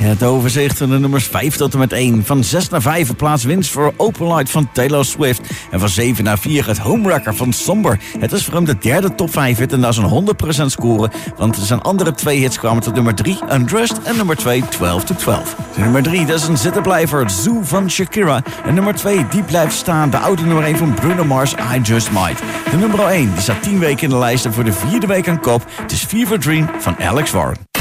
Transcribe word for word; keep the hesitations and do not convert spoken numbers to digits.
Het overzicht van de nummers vijf tot en met één. Van zes naar vijf een plaats winst voor Open Light van Taylor Swift. En van zeven naar vier het Homewrecker van Somber. Het is voor hem de derde top vijf hit en dat is een honderd procent score. Want zijn andere twee hits kwamen tot nummer drie, Undressed. En nummer twee, twaalf to twaalf. De nummer drie, dat is een zittenblijver, Zoo van Shakira. En nummer twee, die blijft staan. De oude nummer één van Bruno Mars, I Just Might. De nummer één, die staat tien weken in de lijst en voor de vierde week aan kop. Het is Fever Dream van Alex Warren.